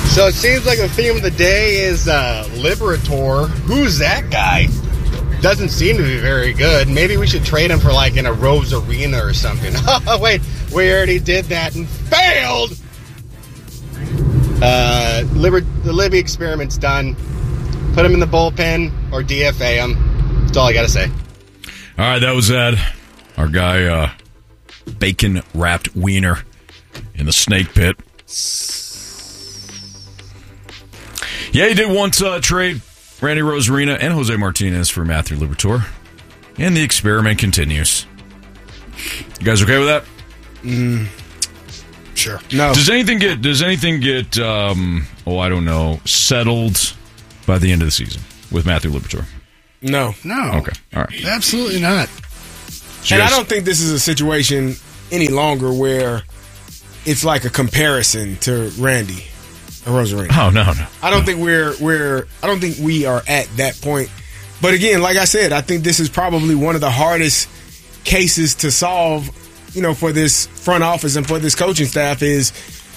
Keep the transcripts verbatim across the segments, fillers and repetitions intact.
So it seems like the theme of the day is uh, Liberator. Who's that guy? Doesn't seem to be very good. Maybe we should trade him for like in a Rose Arena or something. Oh, wait, we already did that and failed! Uh, Liber- the Libby experiment's done. Put him in the bullpen or D F A him. That's all I got to say. All right, that was Ed. Our guy, uh, bacon-wrapped wiener in the snake pit. Yeah, he did once uh, trade Randy Rosarina and Jose Martinez for Matthew Liberatore. And the experiment continues. You guys okay with that? Mm, sure. No. Does anything get, does anything get um, oh, I don't know, settled by the end of the season with Matthew Liberatore? No. No. Okay, all right. Absolutely not. So and guys, I don't think this is a situation any longer where it's like a comparison to Randy Rosarina. Oh no, no. I don't no. think we're we're I don't think we are at that point. But again, like I said, I think this is probably one of the hardest cases to solve, you know, for this front office and for this coaching staff is,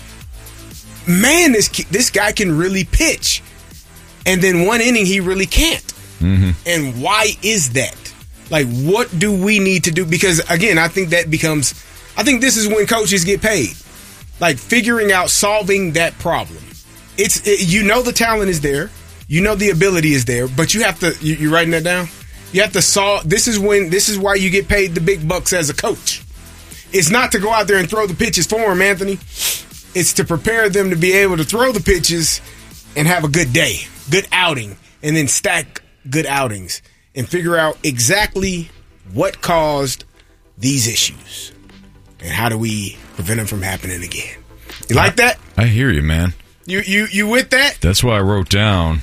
man, this this guy can really pitch. And then one inning he really can't. Mm-hmm. And why is that? Like, what do we need to do? Because, again, I think that becomes, I think this is when coaches get paid. Like, figuring out, solving that problem. It's, it, you know the talent is there. You know the ability is there. But you have to, you, you writing that down? You have to solve, this is when, this is why you get paid the big bucks as a coach. It's not to go out there and throw the pitches for them, Anthony. It's to prepare them to be able to throw the pitches and have a good day, good outing, and then stack good outings and figure out exactly what caused these issues and how do we prevent them from happening again. You like that? I hear you, man. You you you with that? That's why I wrote down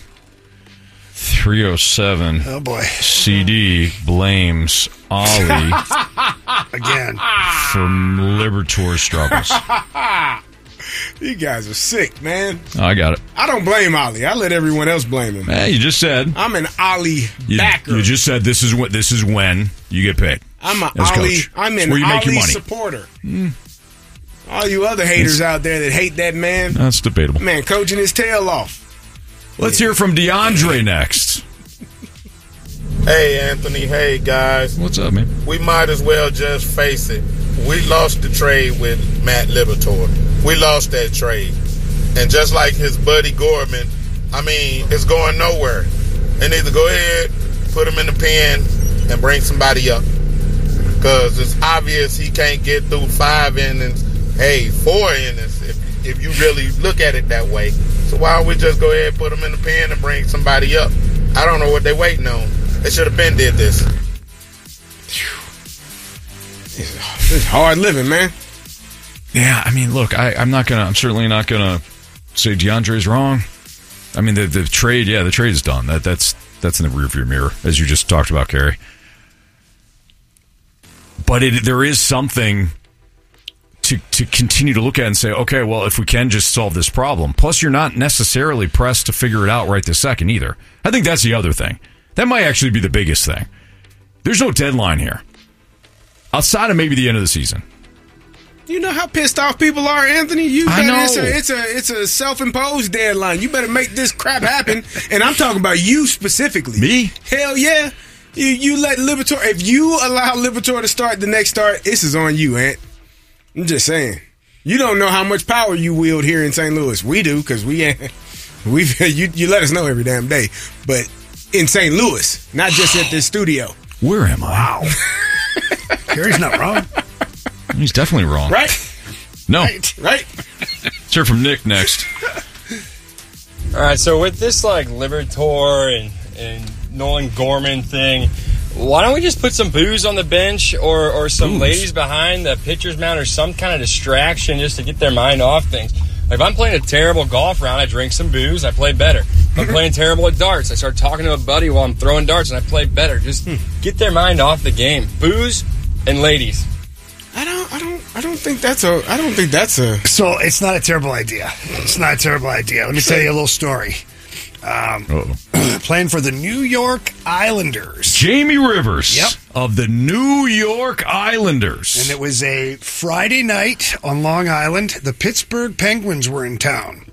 three oh seven. Oh, boy. C D blames Ollie Again. for Liberatore struggles. You guys are sick, man. Oh, I got it. I don't blame Ollie. I let everyone else blame him. Hey, you just said I'm an Ollie you, backer. you just said this is what this is when you get paid. I'm an as Ollie. coach. I'm It's an where you make your Ollie money. supporter. Mm. All you other haters It's, out there that hate that man, that's debatable. man, coaching his tail off. Let's hear from DeAndre next. Hey, Anthony. Hey, guys. What's up, man? We might as well just face it. We lost the trade with Matt Liberatore. We lost that trade. And just like his buddy Gorman, I mean, it's going nowhere. They need to go ahead, put him in the pen, and bring somebody up. Because it's obvious he can't get through five innings. Hey, four innings, if, if you really look at it that way. So why don't we just go ahead, put him in the pen, and bring somebody up? I don't know what they're waiting on. They should have been did this. It's hard living, man. Yeah, I mean, look, I, I'm not gonna. I'm certainly not gonna say DeAndre's wrong. I mean, the the trade, yeah, the trade is done. That that's that's in the rearview mirror, as you just talked about, Kerry. But it, there is something to to continue to look at and say, okay, well, if we can just solve this problem. Plus, you're not necessarily pressed to figure it out right this second either. I think that's the other thing. That might actually be the biggest thing. There's no deadline here, outside of maybe the end of the season. You know how pissed off people are, Anthony. You I better, know. It's a, it's a it's a self-imposed deadline. You better make this crap happen. And I'm talking about you specifically. Me? Hell yeah. You you let Liberatore. If you allow Liberatore to start the next start, this is on you, Ant. I'm just saying. You don't know how much power you wield here in Saint Louis. We do, because we we you you let us know every damn day. But in Saint Louis, not just at this studio. Where am I? Wow. Kerry's not wrong. He's definitely wrong. Right? No. Right. Right? Let's hear from Nick next. All right, so with this, like, Liberatore and, and Nolan Gorman thing, why don't we just put some booze on the bench or, or some Booze? ladies behind the pitcher's mound or some kind of distraction just to get their mind off things? Like, if I'm playing a terrible golf round, I drink some booze, I play better. If I'm playing terrible at darts, I start talking to a buddy while I'm throwing darts and I play better. Just get their mind off the game. Booze and ladies. I don't I don't I don't think that's a I don't think that's a So it's not a terrible idea. It's not a terrible idea. Let me tell you a little story. Um, playing for the New York Islanders. Jamie Rivers Yep. of the New York Islanders. And it was a Friday night on Long Island. The Pittsburgh Penguins were in town.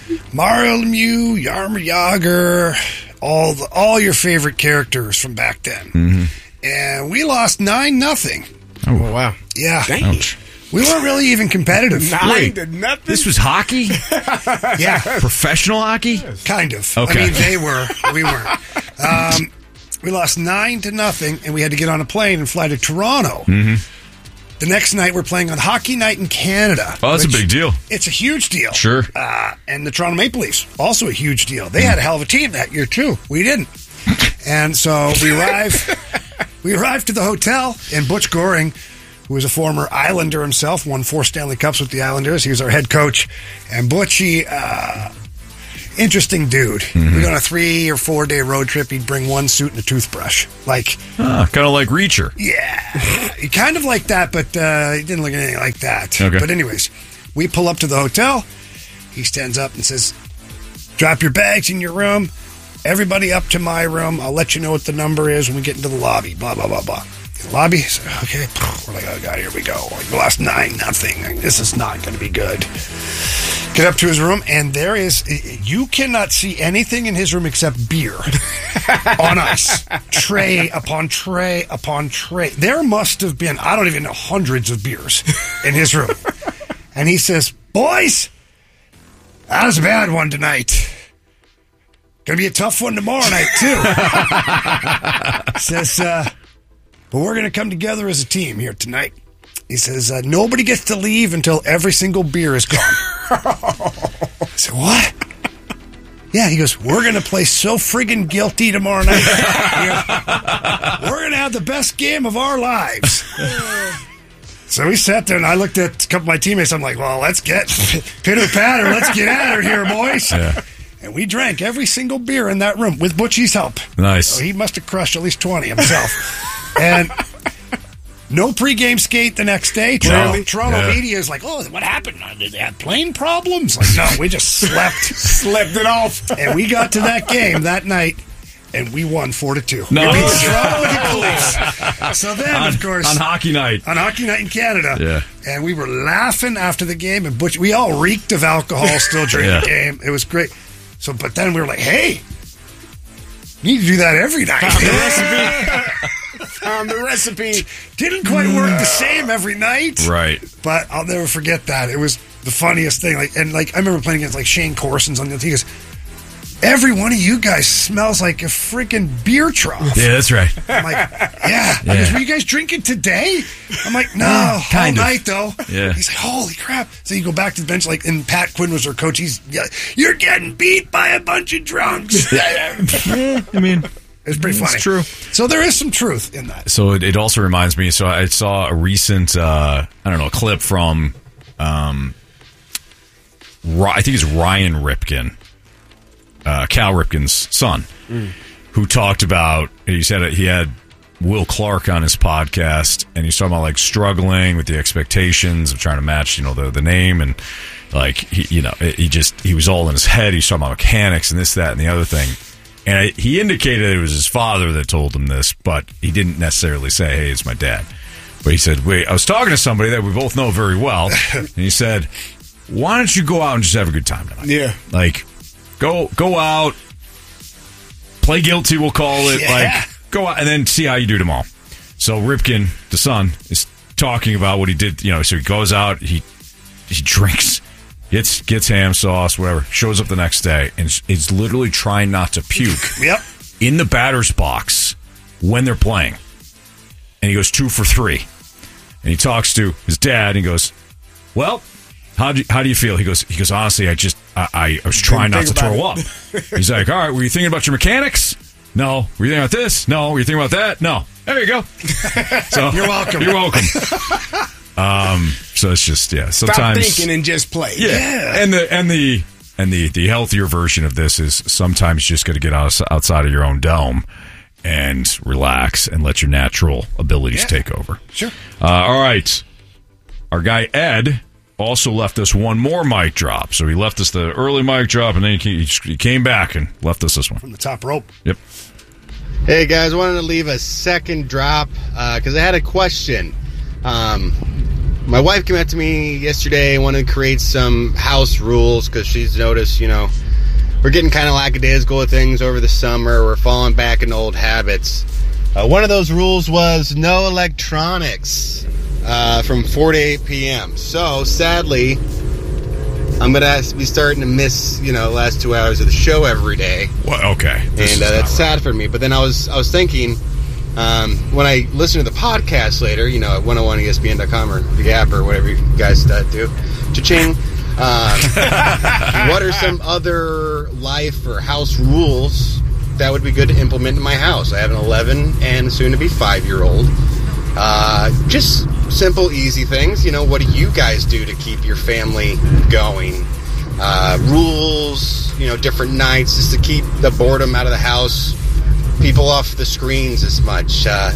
Mario Lemieux, Jaromir Jagr, all the, all your favorite characters from back then. Mm-hmm. And we lost nine nothing. Oh, wow. Yeah. Dang. Ouch. We weren't really even competitive. Nine Wait, to nothing? This was hockey? Yeah. Professional hockey? Kind of. Okay. I mean, they were. We weren't. Um, we lost nine to nothing, and we had to get on a plane and fly to Toronto. Mm-hmm. The next night, we're playing on Hockey Night in Canada. Oh, that's a which- big deal. It's a huge deal. Sure. Uh, and the Toronto Maple Leafs, also a huge deal. They had a hell of a team that year, too. We didn't. And so we arrive, we arrived to the hotel, and Butch Goring, who was a former Islander himself, won four Stanley Cups with the Islanders. He was our head coach. And Butchie, uh, interesting dude. Mm-hmm. We go on a three or four day road trip. He'd bring one suit and a toothbrush. Like, Ah, kind of like Reacher. yeah, he kind of like that, but uh, he didn't look anything like that. Okay. But anyways, we pull up to the hotel. He stands up and says, "Drop your bags in your room. Everybody up to my room. I'll let you know what the number is when we get into the lobby." Blah blah blah blah. In the lobby, so, okay. We're like, "Oh god, here we go." Like, we lost nine nothing. Like, this is not going to be good. Get up to his room, and there is, you cannot see anything in his room except beer on ice. Tray upon tray upon tray. There must have been, I don't even know, hundreds of beers in his room. And he says, "Boys, that was a bad one tonight. Gonna be a tough one tomorrow night, too." Says, uh, "But we're gonna come together as a team here tonight." He says, uh, "Nobody gets to leave until every single beer is gone." I said, "What?" Yeah, he goes, "We're going to play so friggin' guilty tomorrow night. We're going to have the best game of our lives." So we sat there, and I looked at a couple of my teammates. I'm like, "Well, let's get pitter-patter. Let's get at her here, boys." Yeah. And we drank every single beer in that room with Butchie's help. Nice. So he must have crushed at least twenty himself. And no pregame skate the next day. Toronto, No. Toronto Yeah. media is like, "Oh, what happened? Did they have plane problems?" Like, no, we just slept. Slept it off. And we got to that game that night, and we won four to two. No. We beat the Toronto Maple Leafs. So then, on, of course, on hockey night. on Hockey Night in Canada, Yeah. and we were laughing after the game, and Butch, we all reeked of alcohol still during Yeah. the game. It was great. So, but then we were like, "Hey, you need to do that every night." Found the recipe. Didn't quite work the same every night, Right. but I'll never forget that. It was the funniest thing. Like, and like I remember playing against like Shane Corson's on the team. He goes, "Every one of you guys smells like a freaking beer trough." Yeah, that's right. I'm like, "Yeah." I Yeah. goes, "Were you guys drinking today?" I'm like, "No, kind all of. night though." Yeah. He's like, "Holy crap!" So you go back to the bench, like, and Pat Quinn was our coach. He's, yeah, "You're getting beat by a bunch of drunks." Yeah, I mean, It's pretty funny. it's true. So there is some truth in that. So it, it also reminds me. So I saw a recent, uh, I don't know, clip from, um, Ry- I think it's Ryan Ripken, uh, Cal Ripken's son, Mm. who talked about. He said he had Will Clark on his podcast, and he's talking about like struggling with the expectations of trying to match, you know, the the name, and like he, you know, he just he was all in his head. He's talking about mechanics and this, that, and the other thing. And I, he indicated it was his father that told him this, but he didn't necessarily say, "Hey, it's my dad." But he said, "Wait, I was talking to somebody that we both know very well," and he said, "Why don't you go out and just have a good time tonight? Yeah. Like, go go out, play guilty, we'll call it. Yeah. Like, go out and then see how you do tomorrow." So Ripken, the son, is talking about what he did. You know, so he goes out, he he drinks. Gets gets ham sauce, whatever. Shows up the next day and is- is literally trying not to puke Yep. in the batter's box when they're playing. And he goes two for three. And he talks to his dad and he goes, "Well, how do you, how do you feel?" He goes, he goes, "Honestly, I just I, I was trying not to think throw about up." He's like, "All right, were you thinking about your mechanics? No. Were you thinking about this? No. Were you thinking about that? No. There you go." So You're welcome. You're welcome. Um, so it's just yeah. Stop Sometimes thinking and just play. yeah. Yeah. And the and the and the the healthier version of this is sometimes you just got to get out, outside of your own dome and relax and let your natural abilities Yeah. take over. Sure. Uh, all right. Our guy Ed also left us one more mic drop. So he left us the early mic drop, and then he, he came back and left us this one. From the top rope. Yep. Hey guys, wanted to leave a second drop because I had a question. Um, my wife came up to me yesterday and wanted to create some house rules because she's noticed, you know, we're getting kind of lackadaisical with things over the summer. We're falling back into old habits. Uh, one of those rules was no electronics uh, from four to eight p.m. So, sadly, I'm going to be starting to miss, you know, the last two hours of the show every day. Well, okay. This and uh, that's sad for me. But then I was I was thinking, um, when I listen to the podcast later, you know, at one oh one E S P N dot com or the app or whatever you guys uh, do, cha-ching, uh, what are some other life or house rules that would be good to implement in my house? I have an eleven and soon-to-be five-year-old. Uh, just simple, easy things. You know, what do you guys do to keep your family going? Uh, rules, you know, different nights just to keep the boredom out of the house, people off the screens as much. Uh,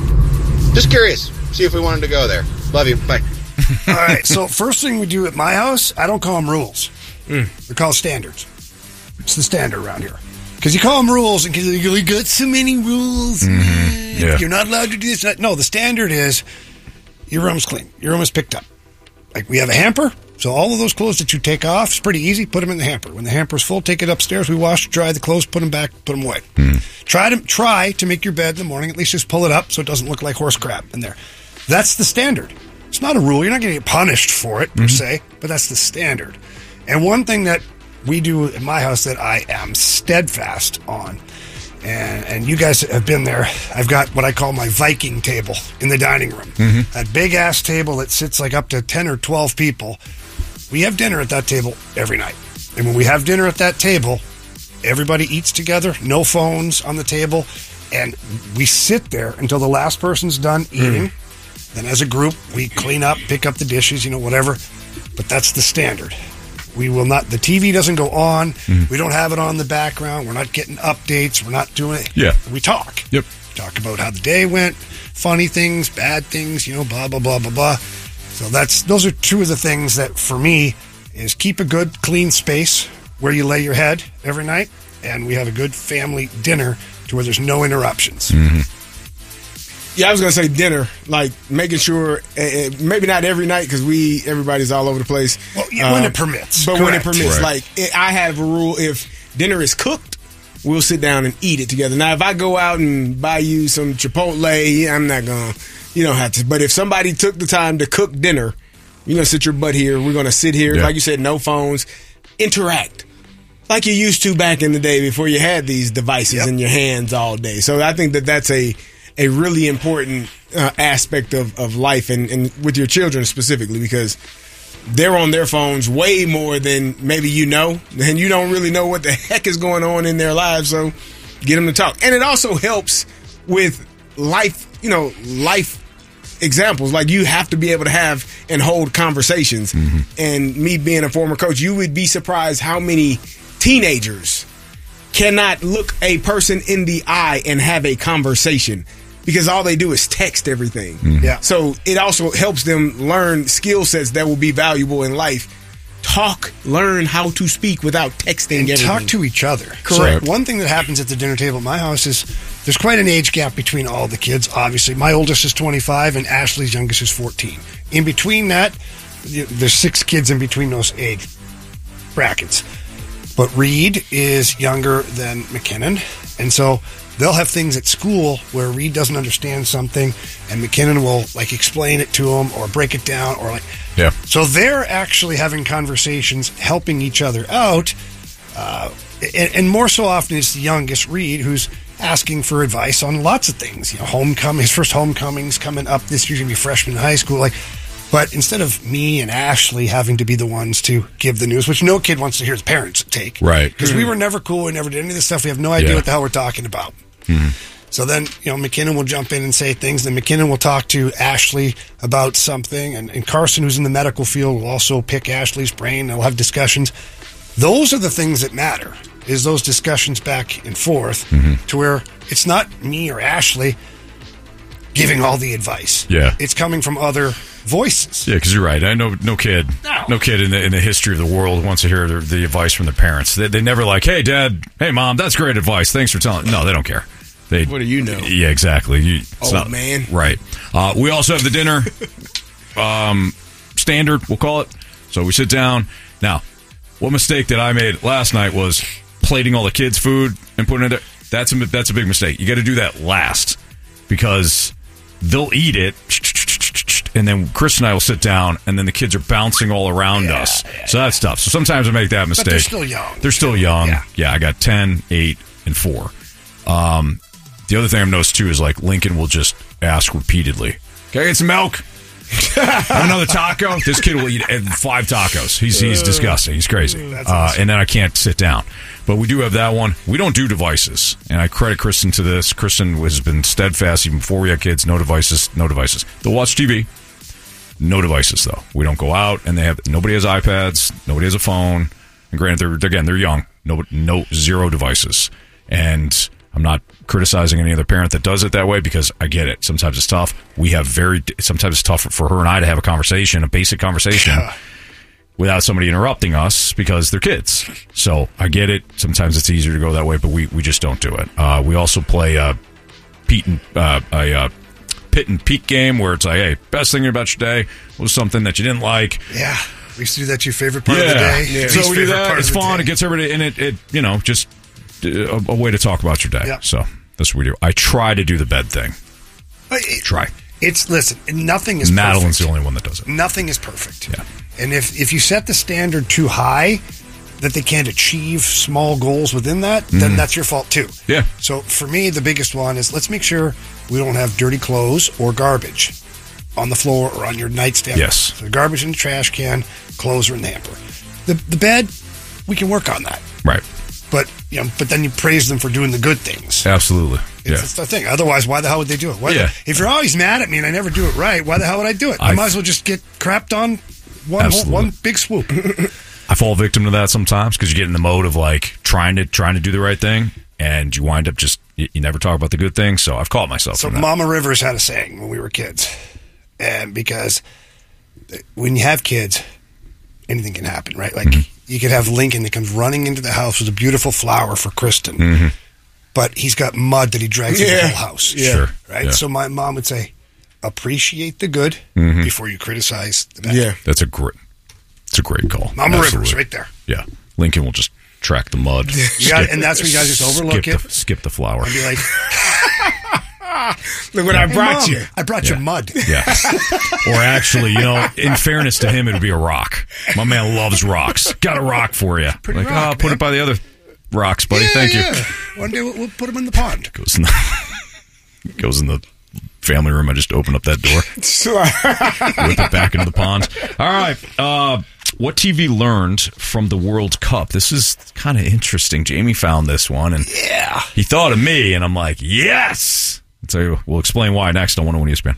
just curious. See if we wanted to go there. Love you. Bye. All right, so first thing we do at my house, I don't call them rules. Mm. They're called standards. It's the standard around here. Because you call them rules, and because you got so many rules, Mm-hmm. Yeah. you're not allowed to do this. No, the standard is your room's clean. Your room is picked up. Like, we have a hamper, so all of those clothes that you take off, it's pretty easy. Put them in the hamper. When the hamper's full, take it upstairs. We wash, dry the clothes, put them back, put them away. Mm. Try to try to make your bed in the morning. At least just pull it up so it doesn't look like horse crap in there. That's the standard. It's not a rule. You're not going to get punished for it, per Mm-hmm. se, but that's the standard. And one thing that we do in my house that I am steadfast on, and, and you guys have been there, I've got what I call my Viking table in the dining room. Mm-hmm. That big-ass table that sits like up to ten or twelve people. We have dinner at that table every night. And when we have dinner at that table, everybody eats together, no phones on the table, and we sit there until the last person's done eating. Mm. Then as a group, we clean up, pick up the dishes, you know, whatever. But that's the standard. We will not, the T V doesn't go on. Mm-hmm. We don't have it on the background. We're not getting updates. We're not doing it. Yeah. We talk. Yep. We talk about how the day went, funny things, bad things, you know, blah, blah, blah, blah, blah. So that's, those are two of the things that for me is keep a good, clean space where you lay your head every night. And we have a good family dinner to where there's no interruptions. Mm-hmm. Yeah, I was gonna say dinner, like making sure, uh, maybe not every night because we everybody's all over the place. Well, yeah, when Uh, it permits, but when it correct. permits, Right. like it, I have a rule: if dinner is cooked, we'll sit down and eat it together. Now, if I go out and buy you some Chipotle, I'm not gonna, you don't have to. But if somebody took the time to cook dinner, you're gonna sit your butt here. We're gonna sit here, Yeah. like you said, no phones, interact. Like you used to back in the day before you had these devices Yep. in your hands all day. So I think that that's a a really important uh, aspect of, of life and, and with your children specifically because they're on their phones way more than maybe you know, and you don't really know what the heck is going on in their lives. So get them to talk. And it also helps with life, you know, life examples. Like you have to be able to have and hold conversations. Mm-hmm. And me being a former coach, you would be surprised how many teenagers cannot look a person in the eye and have a conversation because all they do is text everything. Mm-hmm. Yeah. So it also helps them learn skill sets that will be valuable in life. Talk, learn how to speak without texting and everything. talk to each other. Correct. So one thing that happens at the dinner table at my house is there's quite an age gap between all the kids. Obviously, my oldest is twenty-five and Ashley's youngest is fourteen. In between that, there's six kids in between those age brackets. But Reed is younger than McKinnon, and so they'll have things at school where Reed doesn't understand something, and McKinnon will like explain it to him or break it down or like. Yeah. So they're actually having conversations, helping each other out, uh, and, and more so often it's the youngest Reed who's asking for advice on lots of things. You know, homecoming, his first homecoming's coming up this year, gonna be freshman in high school, like. But instead of me and Ashley having to be the ones to give the news, which no kid wants to hear the parents take. Right. Because Mm-hmm. we were never cool. We never did any of this stuff. We have no idea Yeah. what the hell we're talking about. Mm-hmm. So then, you know, McKinnon will jump in and say things. Then McKinnon will talk to Ashley about something. And, and Carson, who's in the medical field, will also pick Ashley's brain. They'll have discussions. Those are the things that matter, is those discussions back and forth Mm-hmm. to where it's not me or Ashley giving all the advice. Yeah. It's coming from other voices. Yeah, because you're right. I know no kid, No. no kid in the in the history of the world wants to hear the, the advice from their parents. They, they never like, hey, Dad, hey, Mom, that's great advice. Thanks for telling. No, they don't care. They, What do you know? Yeah, exactly. You, it's Old not, man. Right. Uh, we also have the dinner. um, standard, we'll call it. So we sit down. Now, what mistake that I made last night was plating all the kids' food and putting it there. That's a, that's a big mistake. You got to do that last because they'll eat it, and then Chris and I will sit down, and then the kids are bouncing all around Yeah, us. yeah, so that's tough. So sometimes I make that mistake. But they're still young. They're still young. Yeah. Yeah, I got ten, eight, and four. Um, the other thing I've noticed, too, is like Lincoln will just ask repeatedly, "Can I get some milk? Have another taco?" This kid will eat five tacos. He's he's disgusting. He's crazy. That's Uh, awesome. and then I can't sit down. But we do have that one. We don't do devices. And I credit Kristen to this. Kristen has been steadfast even before we had kids. No devices, no devices. They'll watch T V. No devices, though. We don't go out, and they have nobody has iPads. Nobody has a phone. And granted, they're again they're young. No, no, zero devices. And I'm not criticizing any other parent that does it that way because I get it. Sometimes it's tough. We have very sometimes it's tough for her and I to have a conversation, a basic conversation, without somebody interrupting us because they're kids. So I get it. Sometimes it's easier to go that way, but we, we just don't do it. Uh, we also play uh, Pete and uh, a uh, pit and peak game where it's like, hey, best thing about your day was something that you didn't like. Yeah. We used to do that your favorite part of the day. Yeah. Least So we do favorite that. part It's of the fun. day. It gets everybody, and it, it you know, just a, a way to talk about your day. Yeah. So that's what we do. I try to do the bed thing. It- Try. It's, listen, nothing is Madeline's perfect. the only one that does it. Nothing is perfect. Yeah. And if, if you set the standard too high that they can't achieve small goals within that, then that's your fault too. Mm-hmm. Yeah. So for me, the biggest one is let's make sure we don't have dirty clothes or garbage on the floor or on your nightstand. Yes. So garbage in the trash can, clothes are in the hamper. The, the bed, we can work on that. Right. But you know, but then you praise them for doing the good things. Absolutely. It's, Yeah. it's the thing. Otherwise, why the hell would they do it? Why Yeah. If you're always mad at me and I never do it right, why the hell would I do it? I, I- might as well just get crapped on one whole, Absolutely. one big swoop. I fall victim to that sometimes because you get in the mode of like trying to trying to do the right thing, and you wind up just you, you never talk about the good things. So I've caught myself. So in that. Mama Rivers had a saying when we were kids, and because when you have kids, anything can happen, right? Like Mm-hmm. you could have Lincoln that comes running into the house with a beautiful flower for Kristen, Mm-hmm. but he's got mud that he drags into the Yeah. whole house. Yeah. Sure. Right. Yeah. So my mom would say, appreciate the good Mm-hmm. before you criticize the bad. Yeah. That's a great. It's a great call. Mama Absolutely. Rivers, right there. Yeah. Lincoln will just track the mud. You got, and that's where you guys just overlook skip it The, skip the flower. and be like, Look what I "Hey, brought Mom, you. I brought Yeah. you mud." Yeah. Or actually, you know, in fairness to him, it would be a rock. My man loves rocks. Got a rock for you. Pretty like, rock, oh, put man. it by the other rocks, buddy. Yeah, Thank yeah. you. One day we'll, we'll put him in the pond. Goes in the goes in the family room. I just open up that door, whip it back into the pond. All right. Uh, what T V learned from the World Cup? This is kind of interesting. Jamie found this one, and Yeah. he thought of me, and I'm like, yes. So we'll explain why next on one oh one E S P N.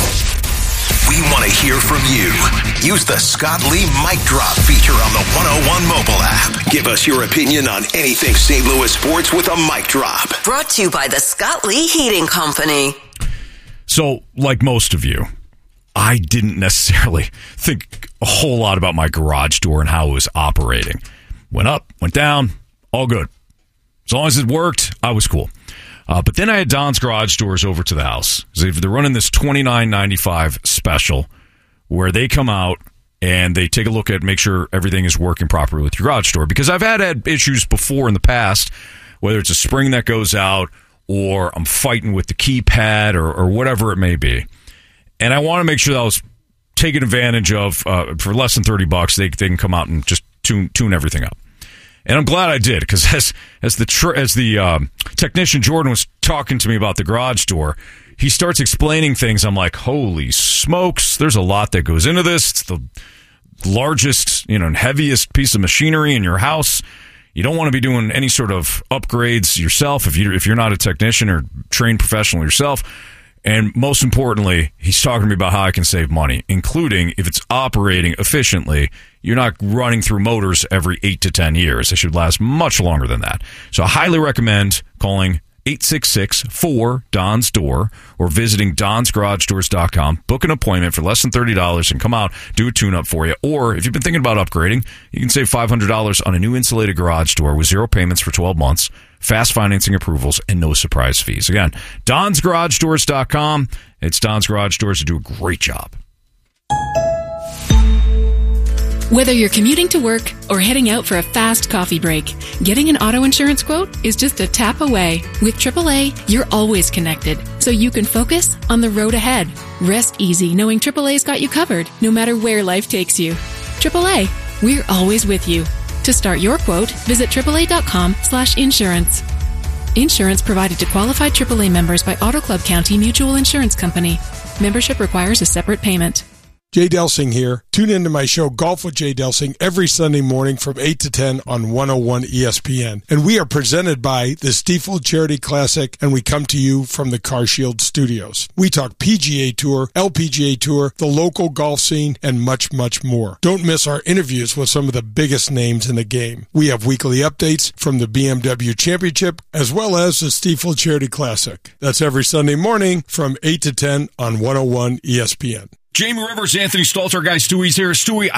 We want to hear from you. Use the Scott Lee Mic Drop feature on the one oh one mobile app. Give us your opinion on anything Saint Louis sports with a mic drop. Brought to you by the Scott Lee Heating Company. So, like most of you, I didn't necessarily think a whole lot about my garage door and how it was operating. Went up, went down, all good. As long as it worked, I was cool. Uh, but then I had Don's Garage Doors over to the house. They're running this twenty-nine ninety-five special where they come out and they take a look at, make sure everything is working properly with your garage door. Because I've had, had issues before in the past, whether it's a spring that goes out or I'm fighting with the keypad or, or whatever it may be. And I want to make sure that I was taking advantage of, uh, for less than thirty bucks, they, they can come out and just tune, tune everything up. And I'm glad I did, because as as the tr- as the um, technician Jordan was talking to me about the garage door, he starts explaining things. I'm like, holy smokes! There's a lot that goes into this. It's the largest, you know, and heaviest piece of machinery in your house. You don't want to be doing any sort of upgrades yourself if you if you're not a technician or trained professional yourself. And most importantly, he's talking to me about how I can save money, including if it's operating efficiently, you're not running through motors every eight to ten years. They should last much longer than that. So I highly recommend calling eight six six, four, D O N S door or visiting dons garage doors dot com. Book an appointment for less than thirty dollars and come out, do a tune-up for you. Or if you've been thinking about upgrading, you can save five hundred dollars on a new insulated garage door with zero payments for twelve months, fast financing approvals, and no surprise fees. Again, dons garage doors dot com. It's Don's Garage Doors to do a great job. Whether you're commuting to work or heading out for a fast coffee break, getting an auto insurance quote is just a tap away. With triple A, you're always connected, so you can focus on the road ahead. Rest easy knowing triple A's got you covered, no matter where life takes you. triple A, we're always with you. To start your quote, visit triple A dot com slash insurance. Insurance provided to qualified triple A members by Auto Club County Mutual Insurance Company. Membership requires a separate payment. Jay Delsing here. Tune into my show Golf with Jay Delsing every Sunday morning from eight to ten on one oh one E S P N. And we are presented by the Stiefel Charity Classic, and we come to you from the CarShield Studios. We talk P G A Tour, L P G A Tour, the local golf scene, and much, much more. Don't miss our interviews with some of the biggest names in the game. We have weekly updates from the B M W Championship as well as the Stiefel Charity Classic. That's every Sunday morning from eight to ten on one oh one E S P N. Jamie Rivers, Anthony Stalter, guy Stewie's here. Stewie,